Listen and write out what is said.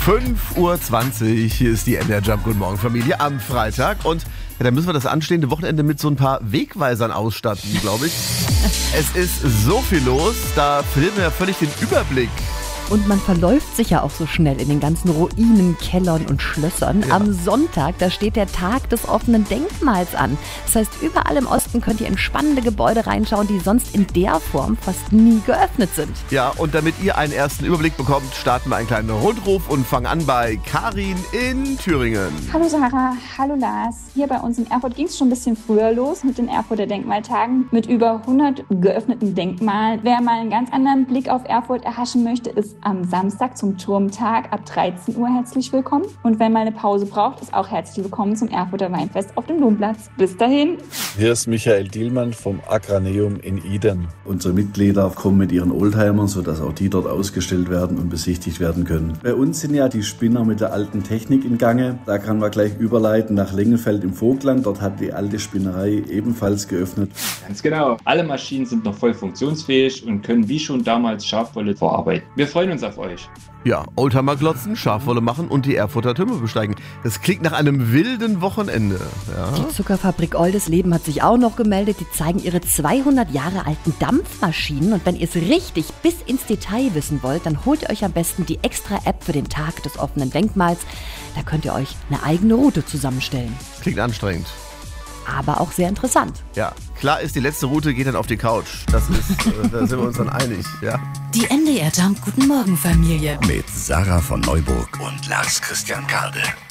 5:20 Uhr, hier ist die NDR Jump. Guten Morgen, Familie, am Freitag. Und ja, dann müssen wir das anstehende Wochenende mit so ein paar Wegweisern ausstatten, glaube ich. Es ist so viel los, da verlieren wir ja völlig den Überblick. Und man verläuft sich ja auch so schnell in den ganzen Ruinen, Kellern und Schlössern. Ja. Am Sonntag, da steht der Tag des offenen Denkmals an. Das heißt, überall im Osten könnt ihr in spannende Gebäude reinschauen, die sonst in der Form fast nie geöffnet sind. Ja, und damit ihr einen ersten Überblick bekommt, starten wir einen kleinen Rundruf und fangen an bei Karin in Thüringen. Hallo Sarah, hallo Lars. Hier bei uns in Erfurt ging es schon ein bisschen früher los mit den Erfurter Denkmaltagen mit über 100 geöffneten Denkmalen. Wer mal einen ganz anderen Blick auf Erfurt erhaschen möchte, ist am Samstag zum Turmtag ab 13 Uhr herzlich willkommen. Und wenn mal eine Pause braucht, ist auch herzlich willkommen zum Erfurter Weinfest auf dem Domplatz. Bis dahin. Hier ist Michael Dielmann vom Agraneum in Idem. Unsere Mitglieder kommen mit ihren Oldtimern, sodass auch die dort ausgestellt werden und besichtigt werden können. Bei uns sind ja die Spinner mit der alten Technik in Gange. Da kann man gleich überleiten nach Lengenfeld im Vogtland. Dort hat die alte Spinnerei ebenfalls geöffnet. Ganz genau. Alle Maschinen sind noch voll funktionsfähig und können wie schon damals Schafwolle verarbeiten. Wir freuen uns auf euch. Ja, Oldtimer glotzen, Schafwolle machen und die Erfurter Türme besteigen. Das klingt nach einem wilden Wochenende. Ja. Die Zuckerfabrik Oldesleben hat sich auch noch gemeldet. Die zeigen ihre 200 Jahre alten Dampfmaschinen. Und wenn ihr es richtig bis ins Detail wissen wollt, dann holt ihr euch am besten die extra App für den Tag des offenen Denkmals. Da könnt ihr euch eine eigene Route zusammenstellen. Klingt anstrengend. Aber auch sehr interessant. Ja, klar ist, die letzte Route geht dann auf die Couch. Das ist, da sind wir uns dann einig. Ja. Die NDR Jump Guten Morgen Familie. Mit Sarah von Neuburg und Lars Christian Kade.